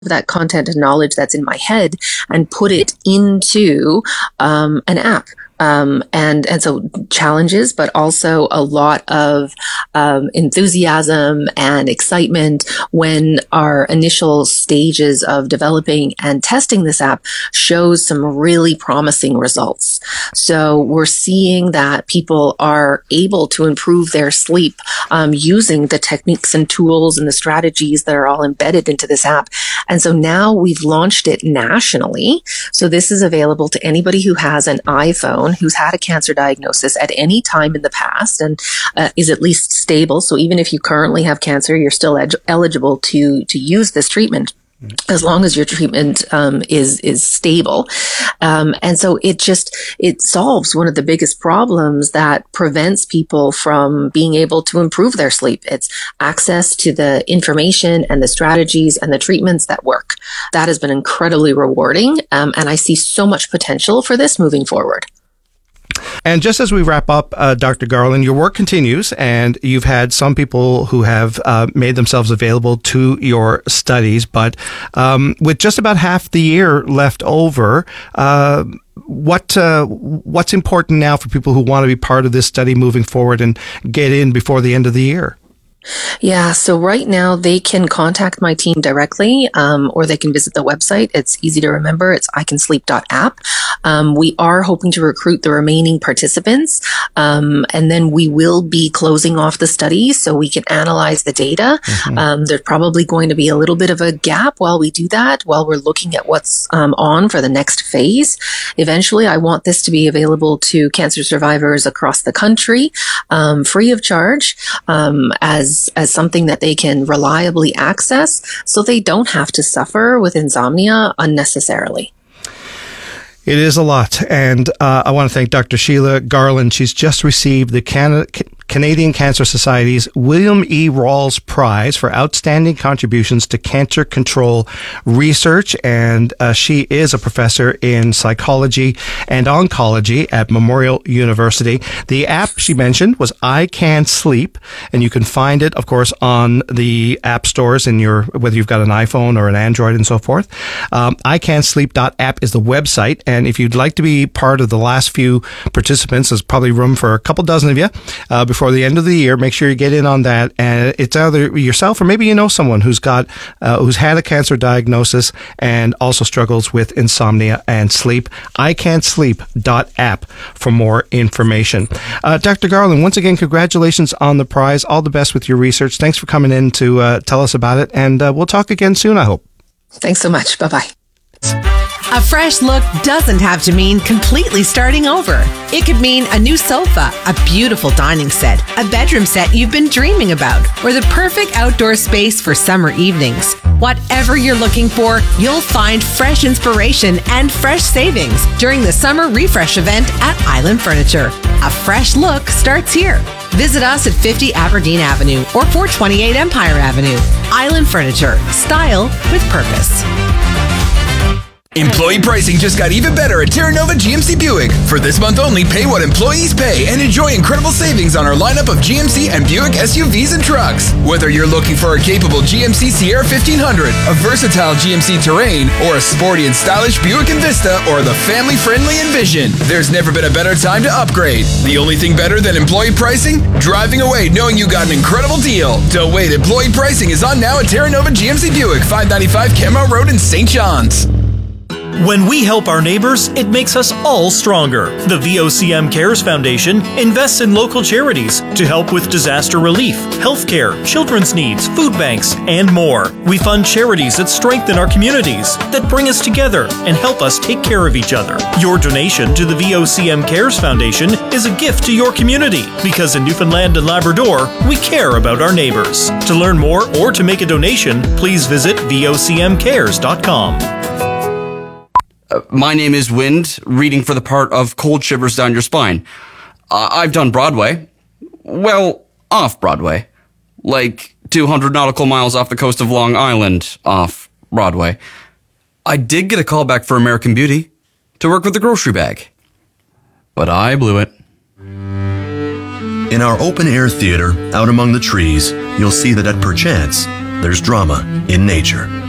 that content and knowledge that's in my head and put it into an app. And so challenges, but also a lot of enthusiasm and excitement when our initial stages of developing and testing this app shows some really promising results. So we're seeing that people are able to improve their sleep using the techniques and tools and the strategies that are all embedded into this app. And so now we've launched it nationally. So this is available to anybody who has an iPhone, who's had a cancer diagnosis at any time in the past and is at least stable. So even if you currently have cancer, you're still eligible to use this treatment, as long as your treatment is stable. And so it solves one of the biggest problems that prevents people from being able to improve their sleep. It's access to the information and the strategies and the treatments that work. That has been incredibly rewarding. And I see so much potential for this moving forward. And just as we wrap up, Dr. Garland, your work continues, and you've had some people who have made themselves available to your studies. But with just about half the year left over, what's important now for people who want to be part of this study moving forward and get in before the end of the year? Yeah, so right now they can contact my team directly, or they can visit the website. It's easy to remember. It's icansleep.app. We are hoping to recruit the remaining participants, and then we will be closing off the study so we can analyze the data. There's probably going to be a little bit of a gap while we do that, while we're looking at what's on for the next phase. Eventually, I want this to be available to cancer survivors across the country, free of charge, as something that they can reliably access so they don't have to suffer with insomnia unnecessarily. It is a lot. And I want to thank Dr. Sheila Garland. She's just received the Canadian Cancer Society's William E. Rawls Prize for outstanding contributions to cancer control research. And she is a professor in psychology and oncology at Memorial University. The app she mentioned was I Can Sleep, and you can find it, of course, on the app stores in whether you've got an iPhone or an Android and so forth. icansleep.app is the website. And if you'd like to be part of the last few participants, there's probably room for a couple dozen of you before the end of the year. Make sure you get in on that. And it's either yourself or maybe you know someone who's had a cancer diagnosis and also struggles with insomnia and sleep. icansleep.app for more information. Dr. Garland, once again, congratulations on the prize. All the best with your research. Thanks for coming in to tell us about it. And we'll talk again soon, I hope. Thanks so much. Bye-bye. A fresh look doesn't have to mean completely starting over. It could mean a new sofa, a beautiful dining set, a bedroom set you've been dreaming about, or the perfect outdoor space for summer evenings. Whatever you're looking for, you'll find fresh inspiration and fresh savings during the Summer Refresh event at Island Furniture. A fresh look starts here. Visit us at 50 Aberdeen Avenue or 428 Empire Avenue. Island Furniture. Style with purpose. Employee pricing just got even better at Terra Nova GMC Buick. For this month only, pay what employees pay and enjoy incredible savings on our lineup of GMC and Buick SUVs and trucks. Whether you're looking for a capable GMC Sierra 1500, a versatile GMC Terrain, or a sporty and stylish Buick Envista, or the family-friendly Envision, there's never been a better time to upgrade. The only thing better than employee pricing? Driving away knowing you got an incredible deal. Don't wait, employee pricing is on now at Terra Nova GMC Buick, 595 Kenmore Road in St. John's. When we help our neighbors, it makes us all stronger. The VOCM Cares Foundation invests in local charities to help with disaster relief, healthcare, children's needs, food banks, and more. We fund charities that strengthen our communities, that bring us together and help us take care of each other. Your donation to the VOCM Cares Foundation is a gift to your community, because in Newfoundland and Labrador, we care about our neighbors. To learn more or to make a donation, please visit vocmcares.com. My name is Wind, reading for the part of Cold Shivers Down Your Spine. I've done Broadway. Well, off Broadway. Like 200 nautical miles off the coast of Long Island, off Broadway. I did get a call back for American Beauty to work with the grocery bag. But I blew it. In our open-air theater, out among the trees, you'll see that at Perchance, there's drama in nature.